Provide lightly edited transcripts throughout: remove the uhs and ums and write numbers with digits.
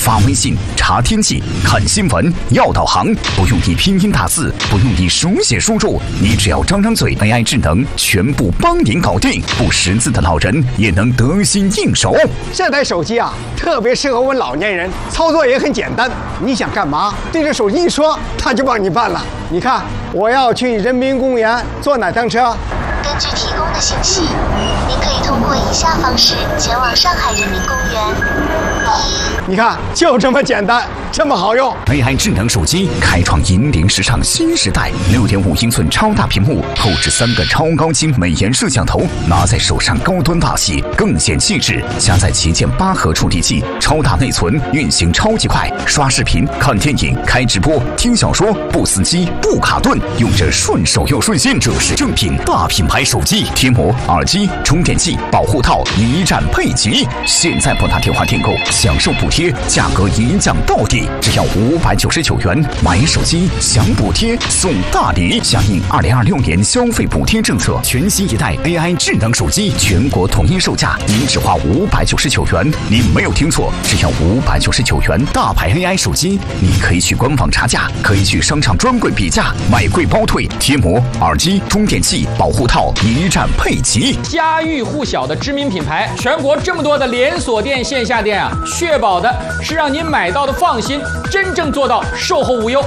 发微信、查天气、看新闻、要导航，不用你拼音打字，不用你手写输入，你只要张张嘴 ，AI 智能全部帮您搞定。不识字的老人也能得心应手。 这台手机啊，特别适合我们老年人，操作也很简单。你想干嘛，对着手机一说，它就帮你办了。你看，我要去人民公园坐哪趟车？ 根据提供的信息，您可以通过以下方式前往上海人民公园。 你看，就这么简单，这么好用。 AI 智能手机开创引领时尚新时代，6.5英寸超大屏幕，后置3个超高清美颜摄像头，拿在手上高端大气，更显气质。加载旗舰8核处理器，超大内存，运行超级快，刷视频、看电影、开直播、听小说，不死机、不卡顿，用着顺手又顺心。这是正品大品牌手机，贴膜、耳机、充电器、保护套一站配齐。现在拨打电话订购，享受补贴，价格一降到底，只要599元。买手机享补贴送大礼，响应2026年消费补贴政策，全新一代 AI 智能手机全国统一售价，您只花599元。您没有听错，只要599元。大牌 AI 手机，你可以去官网查价，可以去商场专柜比价，买贵包退，贴膜、耳机、充电器、保护套一站配齐。 家喻户晓的知名品牌，全国这么多的连锁店、线下店啊，确保的是让您买到的放心，真正做到售后无忧。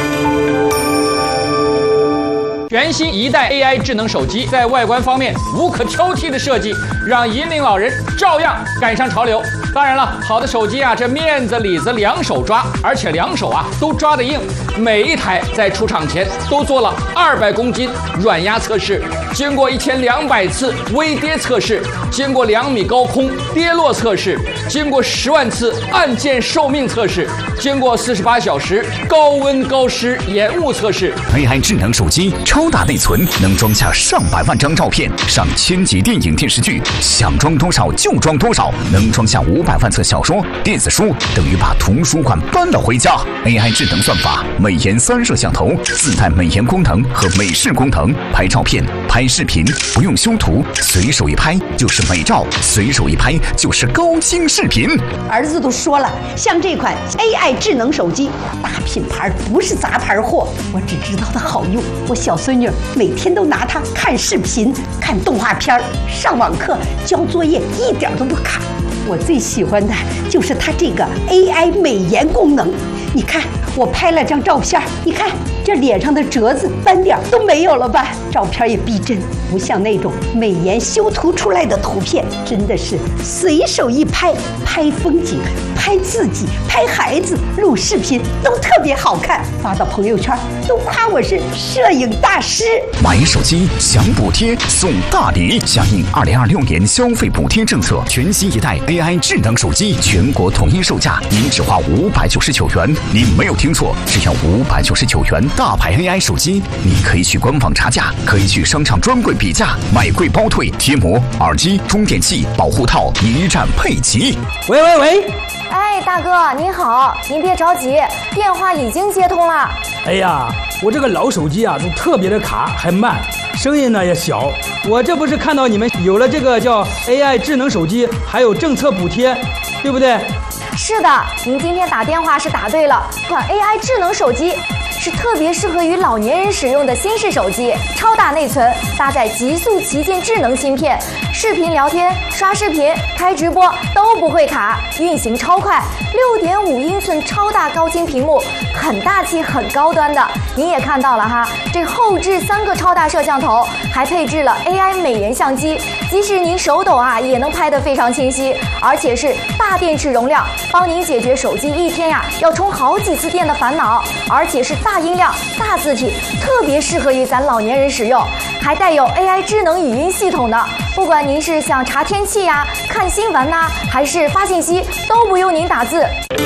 全新一代 AI 智能手机在外观方面无可挑剔的设计，让引领老人照样赶上潮流。当然了，好的手机啊，这面子里子两手抓，而且两手啊都抓得硬。每一台在出厂前都做了200公斤软压测试，经过1200次微跌测试，经过2米高空跌落测试，经过10万次按键寿命测试，经过48小时高温高湿延误测试。 AI 智能手机超大内存，能装下上百万张照片，上1000集电影电视剧，想装多少就装多少，能装下500万册小说、电子书，等于把图书馆搬了回家。AI 智能算法，美颜3摄像头，自带美颜功能和美视功能，拍照片、拍视频不用修图，随手一拍就是美照，随手一拍就是高清视频。 儿子都说了，像这款 AI 智能手机，大品牌不是杂牌货，我只知道它好用。我小孙女每天都拿它看视频、看动画片、上网课、交作业，一点都不卡。我最喜欢的就是它这个 AI 美颜功能。你看，我拍了张照片，你看这脸上的褶子、斑点都没有了吧？照片也逼真，不像那种美颜修图出来的图片，真的是随手一拍，拍风景、拍自己、拍孩子、录视频都特别好看，发到朋友圈都夸我是摄影大师。 买手机享补贴送大礼，响应2026年消费补贴政策，全新一代 AI 智能手机全国统一售价，您只花599元。您没有听错，只要599元。大牌 AI 手机，你可以去官网查价，可以去商场专柜比价，买贵包退，贴膜、耳机、充电器、保护套一站配齐。 喂， 哎，大哥您好，您别着急，电话已经接通了。 哎呀，我这个老手机啊，都特别的卡，还慢，声音呢也小。我这不是看到你们有了这个叫 AI 智能手机，还有政策补贴，对不对？ 是的，您今天打电话是打对了，这款 AI 智能手机是特别适合于老年人使用的新式手机，超大内存，搭载极速旗舰智能芯片，视频聊天、刷视频、开直播都不会卡，运行超快，6.5英寸超大高清屏幕，很大气、很高端的。您也看到了哈，这后置3个超大摄像头，还配置了 AI 美颜相机，即使您手抖啊，也能拍得非常清晰，而且是大电池容量，帮您解决手机一天呀要充好几次电的烦恼，而且是大音量、大字体，特别适合于咱老年人使用，还带有 AI 智能语音系统的。不管您是想查天气呀、看新闻呐，还是发信息，都不用您打字，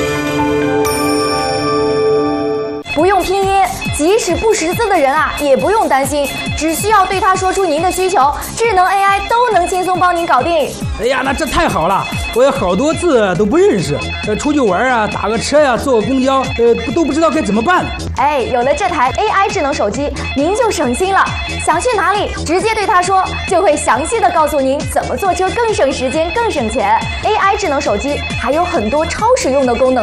不用拼音，即使不识字的人啊，也不用担心，只需要对他说出您的需求，智能 AI 都能轻松帮您搞定。 哎呀，那这太好了！我有好多字都不认识，出去玩啊，打个车呀，坐个公交，都不知道该怎么办。 哎，有了这台 AI 智能手机，您就省心了。想去哪里，直接对他说，就会详细的告诉您怎么坐车更省时间、更省钱。AI 智能手机还有很多超实用的功能